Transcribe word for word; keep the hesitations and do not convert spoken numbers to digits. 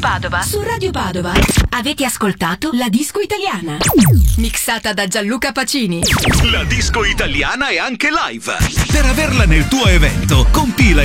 Padova. Su Radio Padova avete ascoltato La Disco Italiana, mixata da Gianluca Pacini. La disco italiana è anche live. Per averla nel tuo evento, compila